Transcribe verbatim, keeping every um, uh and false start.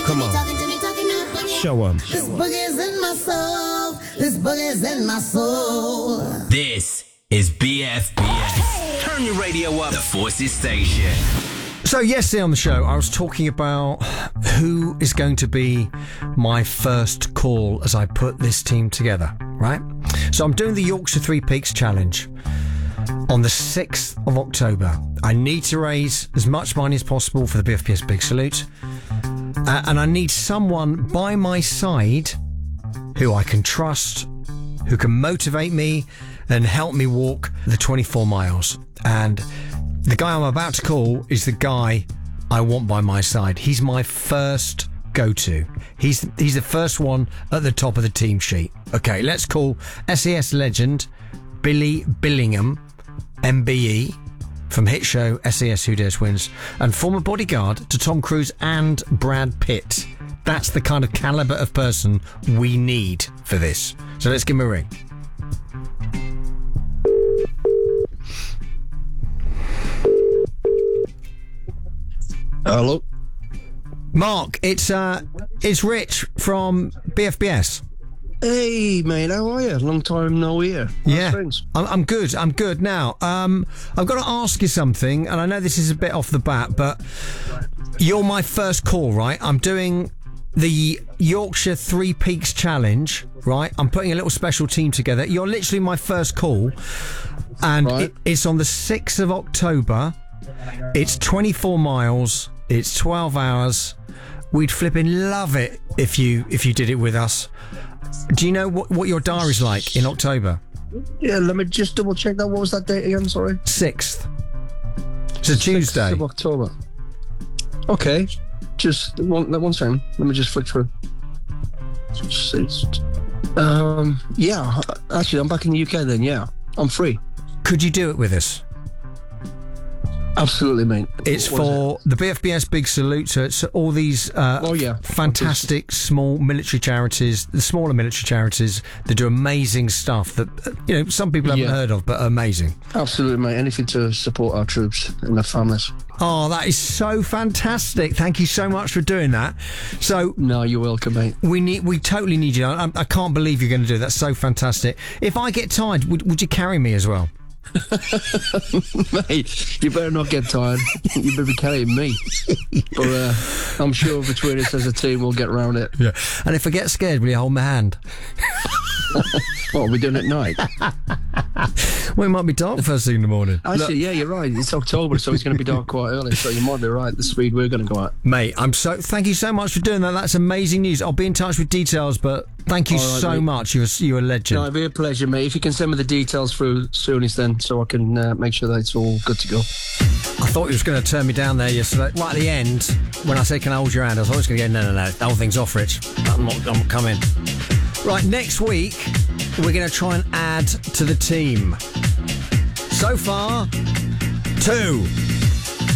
Come on. Show 'em. This boogie's in my soul. This boogie's in my soul. This is B F B S. Turn your radio up. The Forces Station. So yesterday on the show, I was talking about who is going to be my first call as I put this team together, right? So I'm doing the Yorkshire Three Peaks Challenge on the sixth of October. I need to raise as much money as possible for the B F B S Big Salute. Uh, and I need someone by my side who I can trust, who can motivate me and help me walk the twenty-four miles. And the guy I'm about to call is the guy I want by my side. He's my first go-to. He's he's the first one at the top of the team sheet. Okay, let's call S E S legend Billy Billingham, M B E, from hit show S E S Who Dares Wins, and former bodyguard to Tom Cruise and Brad Pitt. That's the kind of caliber of person we need for this. So let's give him a ring. Hello, Mark. It's uh, it's Rich from B F B S. hey mate, how are you? Long time no hear. How's Yeah, things? I'm, I'm good. I'm good now. Um, I've got to ask you something, and I know this is a bit off the bat, but you're my first call, right? I'm doing the Yorkshire Three Peaks Challenge, right? I'm putting a little special team together. You're literally my first call, and Right. it, it's on the sixth of October. It's twenty-four miles. It's twelve hours. We'd flipping love it if you if you did it with us. Do you know what, what your diary's like in October? Yeah, let me just double check that. What was that date again? Sorry. sixth. It's a Tuesday. sixth of October. Okay, just one. One second. Let me just flick through. Sixth. Um. Yeah. Actually, I'm back in the U K then. Yeah, I'm free. Could you do it with us? Absolutely, mate. It's What is for the B F B S Big Salute. So it's all these uh, Oh, yeah. fantastic small military charities, the smaller military charities that do amazing stuff that, uh, you know, some people haven't Yeah. heard of, but are amazing. it? Absolutely, mate. Anything to support our troops and their families. Oh, that is so fantastic. Thank you so much for doing that. So No, you're welcome, mate. we need, we totally need you. I, I can't believe you're going to do that. That's so fantastic. If I get tired, would, would you carry me as well? Mate, you better not get tired. You better be carrying me. But uh, I'm sure between us as a team, we'll get around it. Yeah. And if I get scared, will you hold my hand? What are we doing at night? Well, it might be dark first thing in the morning. Actually, yeah, you're right. It's October, so it's going to be dark quite early. So you might be right. The speed we're going to go at. Mate, I'm so thank you so much for doing that. That's amazing news. I'll be in touch with details, but thank you All right, so mate. much. You're you're a legend. No, it'd be a pleasure, mate. If you can send me the details through soonest, then, so I can uh, make sure that it's all good to go. I thought he was going to turn me down there yesterday. Right at the end, when I said, "Can I hold your hand?" I thought he was going to go, "No, no, no. The whole thing's off, Rich. I'm not. I'm not coming." Right, next week we're going to try and add to the team. So far, two.